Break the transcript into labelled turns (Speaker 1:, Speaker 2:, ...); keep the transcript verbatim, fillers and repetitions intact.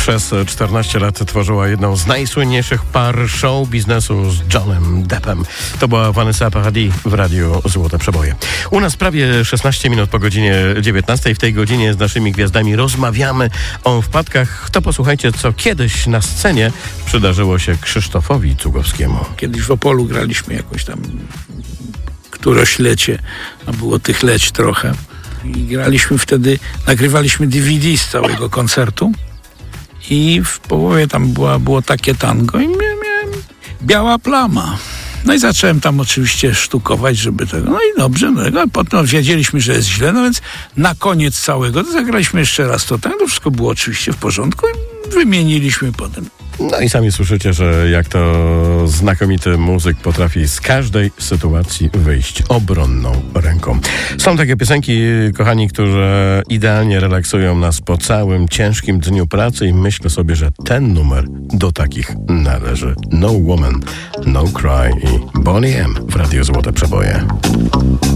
Speaker 1: Przez czternaście lat tworzyła jedną z najsłynniejszych par show biznesu z Johnem Deppem. To była Vanessa Paradis w Radiu Złote Przeboje. U nas prawie szesnaście minut po godzinie dziewiętnastej. W tej godzinie z naszymi gwiazdami rozmawiamy o wpadkach. To posłuchajcie, co kiedyś na scenie przydarzyło się Krzysztofowi Cugowskiemu.
Speaker 2: Kiedyś w Opolu graliśmy jakoś tam któreś lecie, a było tych leć trochę. I graliśmy wtedy, nagrywaliśmy D V D z całego koncertu i w połowie tam była, było takie tango i miałem biała plama. No i zacząłem tam oczywiście sztukować, żeby tego, no i dobrze, no i potem wiedzieliśmy, że jest źle, no więc na koniec całego to zagraliśmy jeszcze raz to tak, to wszystko było oczywiście w porządku i wymieniliśmy potem.
Speaker 1: No i sami słyszycie, że jak to znakomity muzyk potrafi z każdej sytuacji wyjść obronną ręką. Są takie piosenki, kochani, które idealnie relaksują nas po całym ciężkim dniu pracy i myślę sobie, że ten numer do takich należy. No Woman, No Cry i Boney M w Radiu Złote Przeboje.